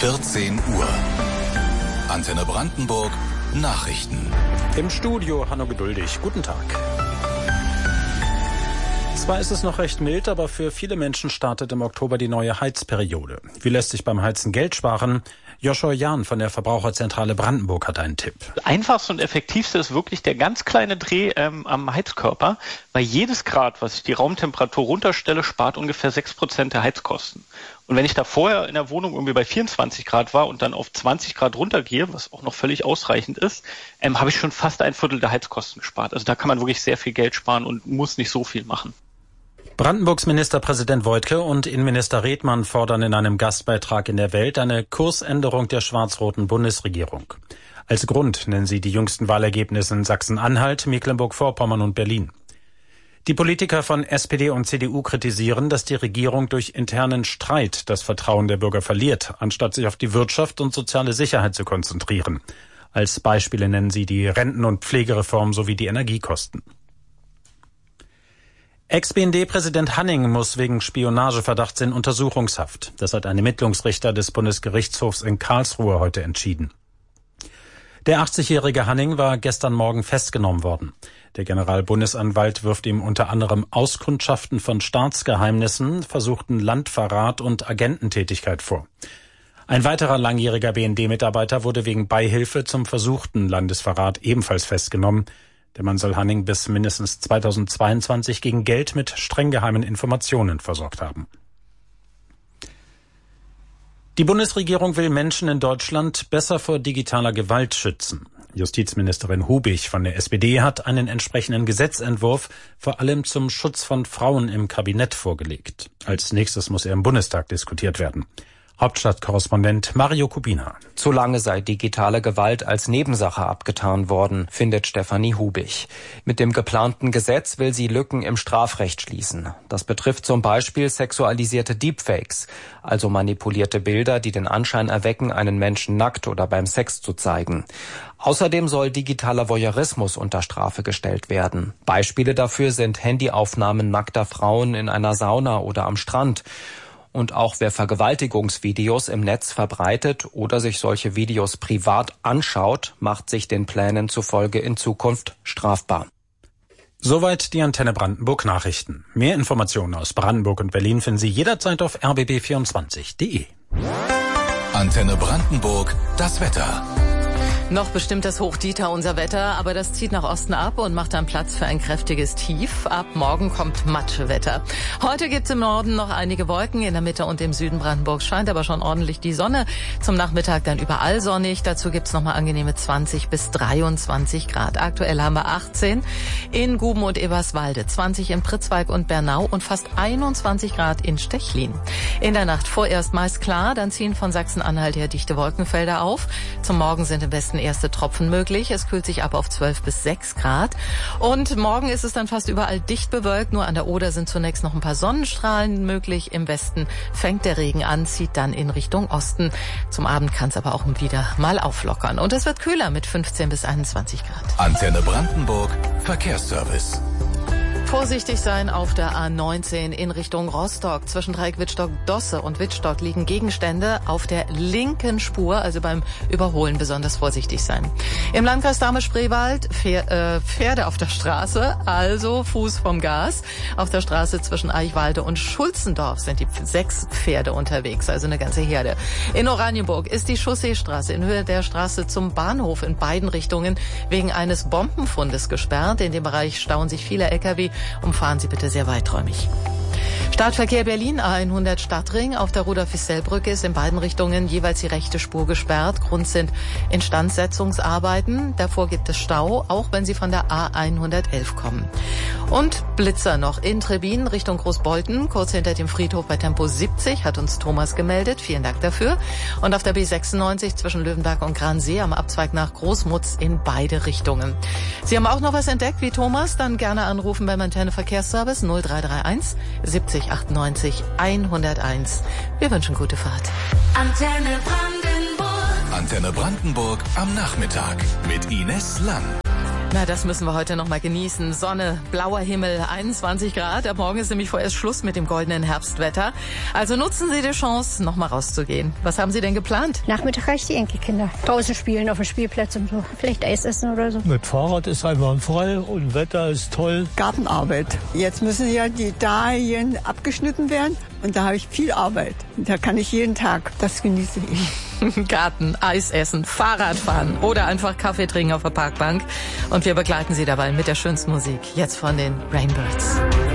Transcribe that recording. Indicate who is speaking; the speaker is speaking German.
Speaker 1: 14 Uhr. Antenne Brandenburg Nachrichten.
Speaker 2: Im Studio Hanno Geduldig. Guten Tag. Zwar ist es noch recht mild, aber für viele Menschen startet im Oktober die neue Heizperiode. Wie lässt sich beim Heizen Geld sparen? Joshua Jahn von der Verbraucherzentrale Brandenburg hat einen Tipp.
Speaker 3: Einfachste und effektivste ist wirklich der ganz kleine Dreh am Heizkörper, weil jedes Grad, was ich die Raumtemperatur runterstelle, spart ungefähr 6% der Heizkosten. Und wenn ich da vorher in der Wohnung irgendwie bei 24 Grad war und dann auf 20 Grad runtergehe, was auch noch völlig ausreichend ist, habe ich schon fast ein Viertel der Heizkosten gespart. Also da kann man wirklich sehr viel Geld sparen und muss nicht so viel machen.
Speaker 2: Brandenburgs Ministerpräsident Woidke und Innenminister Redmann fordern in einem Gastbeitrag in der Welt eine Kursänderung der schwarz-roten Bundesregierung. Als Grund nennen sie die jüngsten Wahlergebnisse in Sachsen-Anhalt, Mecklenburg-Vorpommern und Berlin. Die Politiker von SPD und CDU kritisieren, dass die Regierung durch internen Streit das Vertrauen der Bürger verliert, anstatt sich auf die Wirtschaft und soziale Sicherheit zu konzentrieren. Als Beispiele nennen sie die Renten- und Pflegereform sowie die Energiekosten. Ex-BND-Präsident Hanning muss wegen Spionageverdachts in Untersuchungshaft. Das hat ein Ermittlungsrichter des Bundesgerichtshofs in Karlsruhe heute entschieden. Der 80-jährige Hanning war gestern Morgen festgenommen worden. Der Generalbundesanwalt wirft ihm unter anderem Auskundschaften von Staatsgeheimnissen, versuchten Landverrat und Agententätigkeit vor. Ein weiterer langjähriger BND-Mitarbeiter wurde wegen Beihilfe zum versuchten Landesverrat ebenfalls festgenommen. Der Mann soll Hanning bis mindestens 2022 gegen Geld mit streng geheimen Informationen versorgt haben. Die Bundesregierung will Menschen in Deutschland besser vor digitaler Gewalt schützen. Justizministerin Hubich von der SPD hat einen entsprechenden Gesetzentwurf vor allem zum Schutz von Frauen im Kabinett vorgelegt. Als nächstes muss er im Bundestag diskutiert werden. Hauptstadtkorrespondent Mario Kubina.
Speaker 4: Zu lange sei digitale Gewalt als Nebensache abgetan worden, findet Stefanie Hubich. Mit dem geplanten Gesetz will sie Lücken im Strafrecht schließen. Das betrifft zum Beispiel sexualisierte Deepfakes, also manipulierte Bilder, die den Anschein erwecken, einen Menschen nackt oder beim Sex zu zeigen. Außerdem soll digitaler Voyeurismus unter Strafe gestellt werden. Beispiele dafür sind Handyaufnahmen nackter Frauen in einer Sauna oder am Strand. Und auch wer Vergewaltigungsvideos im Netz verbreitet oder sich solche Videos privat anschaut, macht sich den Plänen zufolge in Zukunft strafbar.
Speaker 2: Soweit die Antenne Brandenburg Nachrichten. Mehr Informationen aus Brandenburg und Berlin finden Sie jederzeit auf rbb24.de.
Speaker 1: Antenne Brandenburg, das Wetter.
Speaker 5: Noch bestimmt das Hoch Dieter unser Wetter, aber das zieht nach Osten ab und macht dann Platz für ein kräftiges Tief. Ab morgen kommt Matschewetter. Heute gibt's im Norden noch einige Wolken, in der Mitte und im Süden Brandenburgs scheint aber schon ordentlich die Sonne. Zum Nachmittag dann überall sonnig. Dazu gibt's nochmal angenehme 20 bis 23 Grad. Aktuell haben wir 18 in Guben und Eberswalde, 20 in Pritzwalk und Bernau und fast 21 Grad in Stechlin. In der Nacht vorerst meist klar, dann ziehen von Sachsen-Anhalt her dichte Wolkenfelder auf. Zum Morgen sind im Westen erste Tropfen möglich. Es kühlt sich ab auf 12 bis 6 Grad. Und morgen ist es dann fast überall dicht bewölkt. Nur an der Oder sind zunächst noch ein paar Sonnenstrahlen möglich. Im Westen fängt der Regen an, zieht dann in Richtung Osten. Zum Abend kann es aber auch wieder mal auflockern. Und es wird kühler mit 15 bis 21 Grad.
Speaker 1: Antenne Brandenburg, Verkehrsservice.
Speaker 5: Vorsichtig sein auf der A19 in Richtung Rostock. Zwischen Dreieck Wittstock-Dosse und Wittstock liegen Gegenstände auf der linken Spur, also beim Überholen besonders vorsichtig sein. Im Landkreis Dahme-Spreewald Pferde auf der Straße, also Fuß vom Gas. Auf der Straße zwischen Eichwalde und Schulzendorf sind die 6 Pferde unterwegs, also eine ganze Herde. In Oranienburg ist die Chausseestraße in Höhe der Straße zum Bahnhof in beiden Richtungen wegen eines Bombenfundes gesperrt. In dem Bereich stauen sich viele Lkw. Umfahren Sie bitte sehr weiträumig. Stadtverkehr Berlin, A100 Stadtring. Auf der Rudolf-Isell-Brücke ist in beiden Richtungen jeweils die rechte Spur gesperrt. Grund sind Instandsetzungsarbeiten. Davor gibt es Stau, auch wenn Sie von der A111 kommen. Und Blitzer noch in Trebin Richtung Großbolten, kurz hinter dem Friedhof bei Tempo 70, hat uns Thomas gemeldet. Vielen Dank dafür. Und auf der B96 zwischen Löwenberg und Gransee am Abzweig nach Großmutz in beide Richtungen. Sie haben auch noch was entdeckt wie Thomas? Dann gerne anrufen beim Antenne Verkehrsservice 0331 70 98 101. Wir wünschen gute Fahrt.
Speaker 1: Antenne Brandenburg. Antenne Brandenburg am Nachmittag mit Ines Lang.
Speaker 5: Na, das müssen wir heute noch mal genießen. Sonne, blauer Himmel, 21 Grad. Ab morgen ist nämlich vorerst Schluss mit dem goldenen Herbstwetter. Also nutzen Sie die Chance, noch mal rauszugehen. Was haben Sie denn geplant?
Speaker 6: Nachmittag reicht die Enkelkinder. Draußen spielen, auf dem Spielplatz und so. Vielleicht Eis essen oder so.
Speaker 7: Mit Fahrrad ist einwandfrei und Wetter ist toll.
Speaker 8: Gartenarbeit. Jetzt müssen ja die Dahlien abgeschnitten werden. Und da habe ich viel Arbeit. Da kann ich jeden Tag. Das genieße ich.
Speaker 5: Garten, Eis essen, Fahrrad fahren oder einfach Kaffee trinken auf der Parkbank. Und wir begleiten Sie dabei mit der schönsten Musik. Jetzt von den Rainbirds.